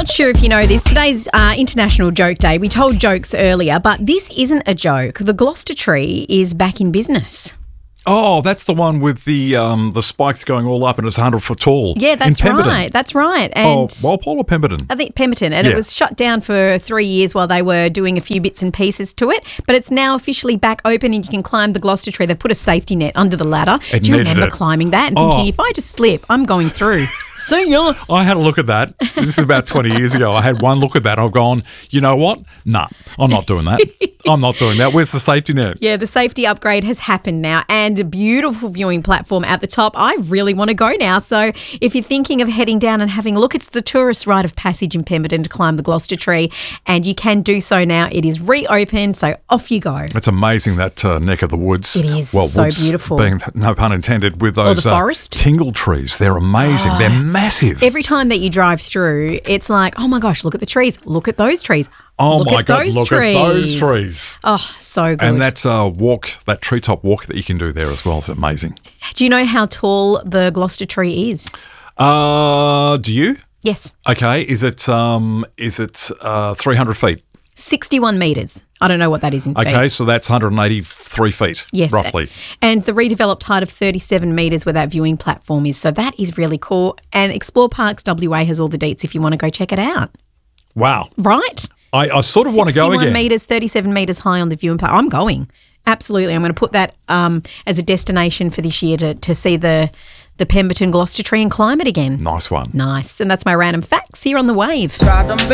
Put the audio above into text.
Not sure if you know this. Today's International Joke Day. We told jokes earlier, but this isn't a joke. The Gloucester Tree is back in business. Oh, that's the one with the spikes going all up and it's 100 foot tall. Yeah, that's in Pemberton. right. That's right. And Walpole or Pemberton? I think Pemberton. And it was shut down for 3 years while they were doing a few bits and pieces to it. But it's now officially back open and you can climb the Gloucester Tree. They've put a safety net under the ladder. Do you remember climbing that and thinking, if I just slip, I'm going through. See ya. I had a look at that. This is about 20 years ago. I had one look at that. I've gone, you know what? Nah, I'm not doing that. I'm not doing that. Where's the safety net? Yeah, the safety upgrade has happened now and a beautiful viewing platform at the top. I really want to go now. So if you're thinking of heading down and having a look, it's the tourist rite of passage in Pemberton to climb the Gloucester Tree and you can do so now. It is reopened, so off you go. It's amazing, that neck of the woods. It is so beautiful. Being, no pun intended, with those the forest. Tingle trees. They're amazing. They're massive. Every time that you drive through, it's like, oh my gosh, look at the trees. Look at those trees. Oh my God, look at those trees. Oh, so good. And that's a walk, that treetop walk that you can do there as well. It's amazing. Do you know how tall the Gloucester Tree is? Do you? Yes. Okay. Is it 300 feet? 61 metres. I don't know what that is in feet. Okay, so that's 183 feet, yes, roughly. And the redeveloped height of 37 metres where that viewing platform is. So that is really cool. And Explore Parks WA has all the deets if you want to go check it out. Wow. Right? I sort of want to go again. 61 metres, 37 metres high on the viewing platform. I'm going. Absolutely. I'm going to put that as a destination for this year to see the Pemberton Gloucester Tree and climb it again. Nice one. Nice. And that's my random facts here on The Wave.